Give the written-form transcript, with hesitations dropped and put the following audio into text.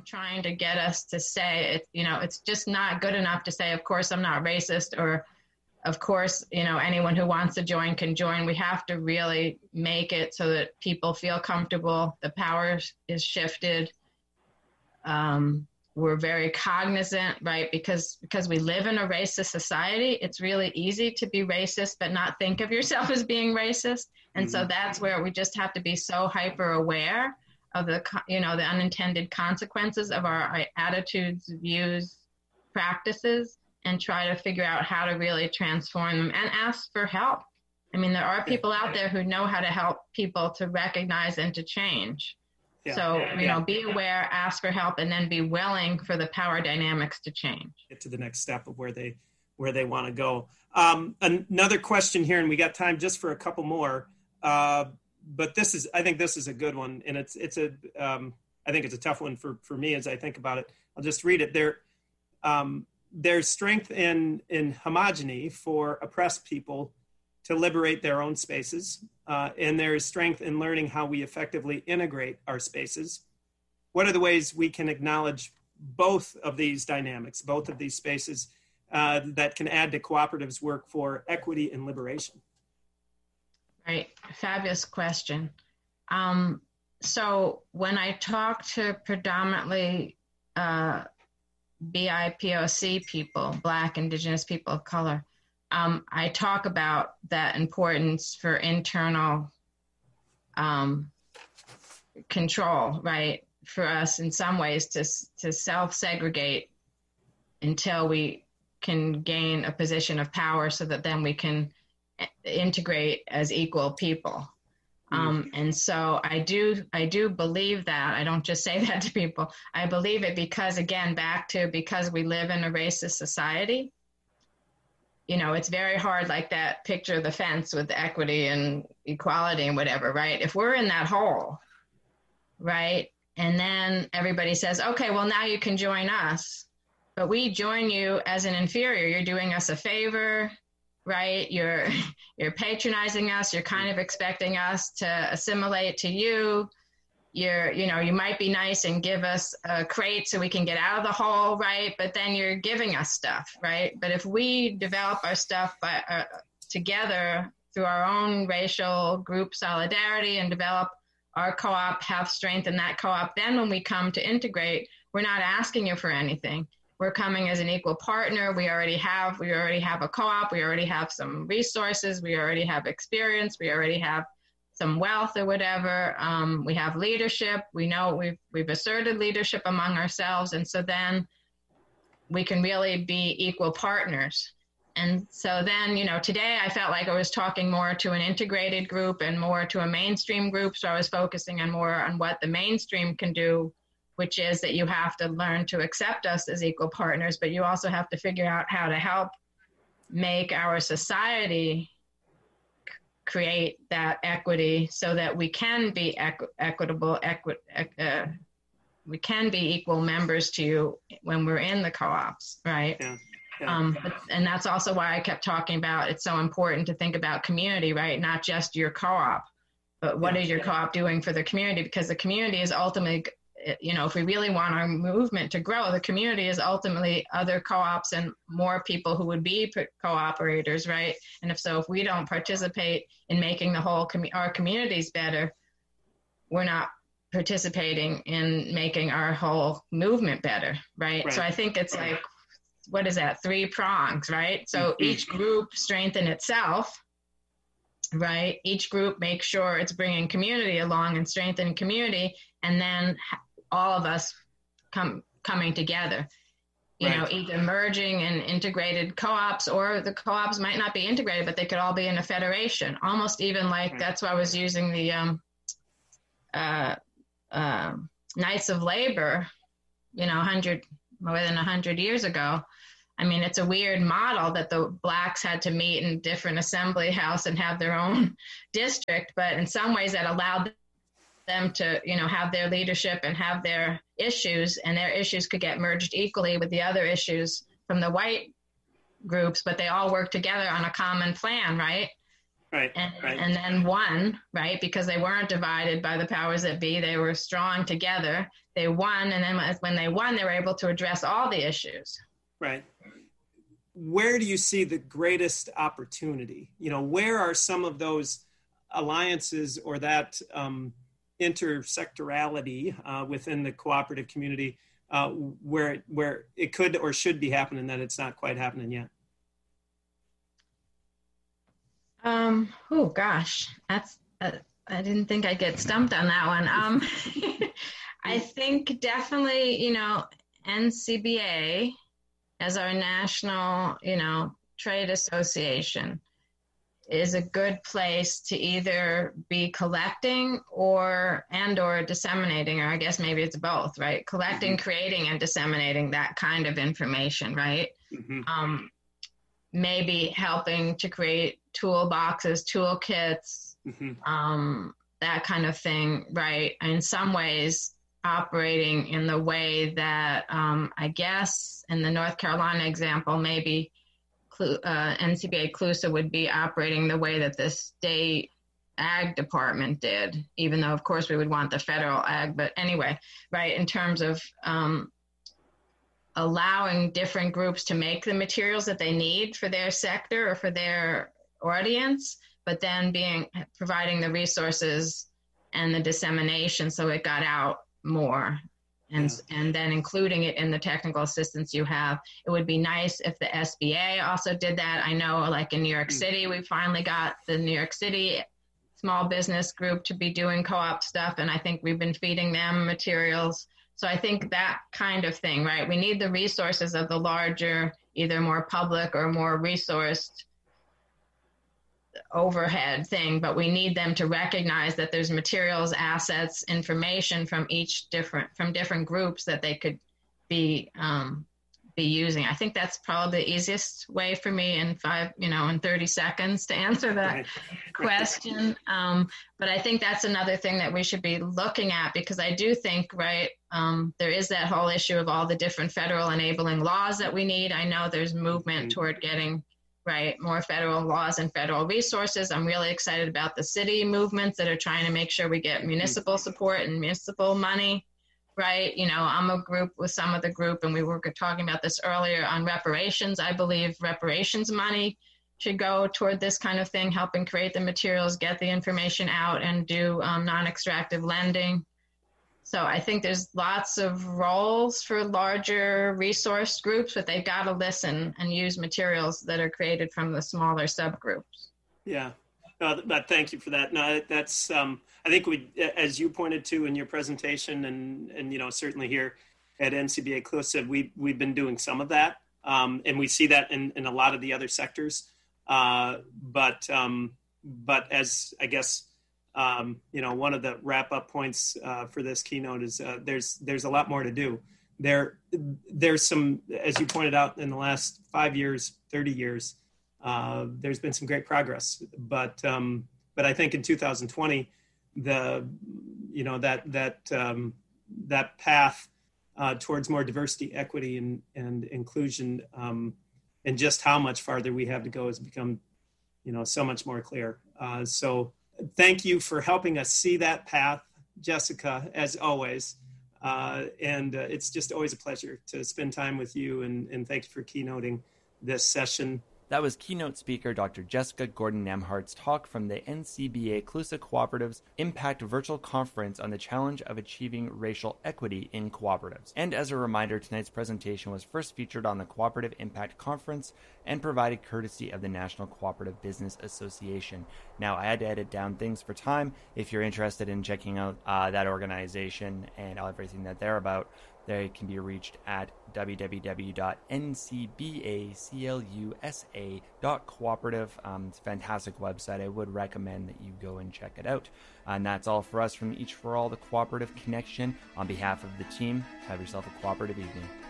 trying to get us to say it, it's just not good enough to say, of course, I'm not racist, or of course, anyone who wants to join can join. We have to really make it so that people feel comfortable. The power is shifted. We're very cognizant, right? Because we live in a racist society, it's really easy to be racist, but not think of yourself as being racist. And so that's where we just have to be so hyper aware of the unintended consequences of our attitudes, views, practices, and try to figure out how to really transform them and ask for help. I mean, there are people out there who know how to help people to recognize and to change. Yeah. So, be aware, ask for help, and then be willing for the power dynamics to change. Get to the next step of where they want to go. Another question here, and we got time just for a couple more. But I think this is a good one, and I think it's a tough one for me as I think about it. I'll just read it. There's strength in homogeny for oppressed people to liberate their own spaces, and there is strength in learning how we effectively integrate our spaces. What are the ways we can acknowledge both of these dynamics, both of these spaces that can add to cooperatives' work for equity and liberation? Right, fabulous question. So when I talk to predominantly BIPOC people, Black, Indigenous people of color, I talk about that importance for internal control, right? For us, in some ways, to self-segregate until we can gain a position of power, so that then we can integrate as equal people. And so I do believe that. I don't just say that to people. I believe it because, again, because we live in a racist society. It's very hard, like that picture of the fence with equity and equality and whatever, right? If we're in that hole, right? And then everybody says, okay, well, now you can join us, but we join you as an inferior. You're doing us a favor, right? You're patronizing us. You're kind of expecting us to assimilate to you. You might be nice and give us a crate so we can get out of the hole, right? But then you're giving us stuff, right? But if we develop our stuff together through our own racial group solidarity and develop our co-op, have strength in that co-op, then when we come to integrate, we're not asking you for anything. We're coming as an equal partner. We already have a co-op. We already have some resources. We already have experience. We already have some wealth or whatever. We have leadership. We know we've asserted leadership among ourselves. And so then we can really be equal partners. And so then, today I felt like I was talking more to an integrated group and more to a mainstream group. So I was focusing more on what the mainstream can do, which is that you have to learn to accept us as equal partners, but you also have to figure out how to help make our society create that equity so that we can be equitable, we can be equal members to you when we're in the co-ops, right? Yeah. And that's also why I kept talking about it's so important to think about community, right? Not just your co-op, but what is your co-op doing for the community? Because the community is ultimately, if we really want our movement to grow, the community is ultimately other co-ops and more people who would be co-operators, right? And if we don't participate in making the whole our communities better, we're not participating in making our whole movement better, right? So I think it's like, what is that? 3 prongs, right? So each group strengthen itself, right? Each group makes sure it's bringing community along and strengthening community, and then all of us coming together, either merging in integrated co-ops, or the co-ops might not be integrated, but they could all be in a federation, almost even like that's why I was using the Knights of Labor, more than 100 years ago. I mean, it's a weird model that the Blacks had to meet in different assembly house and have their own district, but in some ways that allowed them to, have their leadership and have their issues, and their issues could get merged equally with the other issues from the white groups, but they all work together on a common plan, right? Right. And then won, right? Because they weren't divided by the powers that be. They were strong together. They won. And then when they won, they were able to address all the issues. Right. Where do you see the greatest opportunity? Where are some of those alliances or that intersectorality within the cooperative community where it could or should be happening that it's not quite happening yet? Oh gosh, that's I didn't think I'd get stumped on that one. I think definitely, NCBA as our national, trade association is a good place to either be collecting or disseminating, or I guess maybe it's both, right? Collecting, creating, and disseminating that kind of information, right? Mm-hmm. Maybe helping to create toolboxes, toolkits, that kind of thing, right? In some ways, operating in the way that I guess in the North Carolina example, maybe NCBA CLUSA would be operating the way that the state ag department did, even though, of course, we would want the federal ag. But anyway, right, in terms of allowing different groups to make the materials that they need for their sector or for their audience, but then providing the resources and the dissemination so it got out more. And then including it in the technical assistance you have. It would be nice if the SBA also did that. I know, like in New York City, we finally got the New York City small business group to be doing co-op stuff, and I think we've been feeding them materials. So I think that kind of thing, right? We need the resources of the larger, either more public or more resourced overhead thing, but we need them to recognize that there's materials, assets, information from different groups that they could be using. I think that's probably the easiest way for me in 30 seconds to answer that question. But I think that's another thing that we should be looking at, because I do think, right, there is that whole issue of all the different federal enabling laws that we need. I know there's movement toward getting more federal laws and federal resources. I'm really excited about the city movements that are trying to make sure we get municipal support and municipal money, right? I'm a group with some of the group, and we were talking about this earlier on reparations. I believe reparations money should go toward this kind of thing, helping create the materials, get the information out, and do non-extractive lending. So I think there's lots of roles for larger resource groups, but they've got to listen and use materials that are created from the smaller subgroups. Yeah, but thank you for that. No, that's I think we, as you pointed to in your presentation, and certainly here at NCBA CLUSA, we've been doing some of that, and we see that in a lot of the other sectors. But as I guess. One of the wrap-up points for this keynote is there's a lot more to do. There's some, as you pointed out, in the last 5 years, 30 years, there's been some great progress. But I think in 2020, that path towards more diversity, equity, and inclusion, and just how much farther we have to go has become, so much more clear. So. Thank you for helping us see that path, Jessica, as always. And it's just always a pleasure to spend time with you, and thank you for keynoting this session. That was keynote speaker Dr. Jessica Gordon-Nemhart's talk from the NCBA CLUSA Cooperatives Impact Virtual Conference on the challenge of achieving racial equity in cooperatives. And as a reminder, tonight's presentation was first featured on the Cooperative Impact Conference and provided courtesy of the National Cooperative Business Association. Now, I had to edit down things for time. If you're interested in checking out that organization and everything that they're about, they can be reached at www.ncbaclusa.cooperative. It's a fantastic website. I would recommend that you go and check it out. And that's all for us from Each for All, the Cooperative Connection. On behalf of the team, have yourself a cooperative evening.